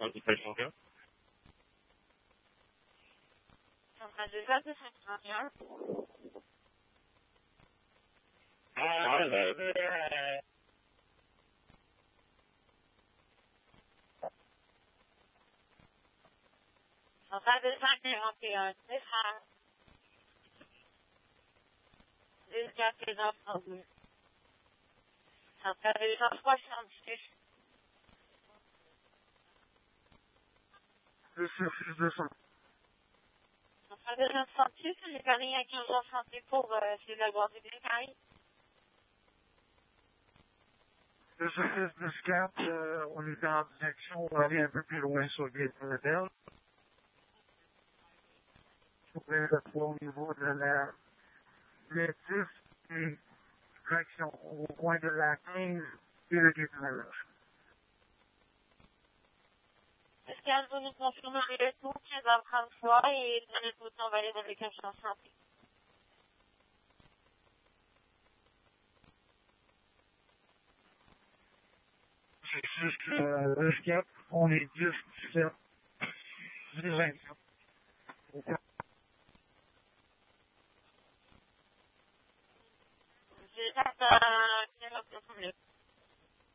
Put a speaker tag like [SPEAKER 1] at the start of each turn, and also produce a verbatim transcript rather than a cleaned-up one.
[SPEAKER 1] Centrale de Jacques de Saint-Martin. Centrale de cinq quarante et un, c'est ça. Jusqu'à présent, trente-deux. Centrale de cent soixante-six.
[SPEAKER 2] deux cent six deux cents.
[SPEAKER 1] Centrale de cent soixante-six, j'ai parlé à quinze heures santé pour euh, c'est la Guardia des Caraïbes.
[SPEAKER 2] deux cent six deux quatre, euh, on est en direction, on va aller un peu plus loin sur le Philadelphie. Pour être au niveau de la le dix et direction au coin de la quinze et le dix-neuf.
[SPEAKER 1] Est-ce qu'elle vous nous confirmerez le tout, quinze heures trente-trois, et dans le tout, on va aller avec un champ santé.
[SPEAKER 2] C'est juste que le quatre, on est dix, dix-sept, dix, vingt-sept.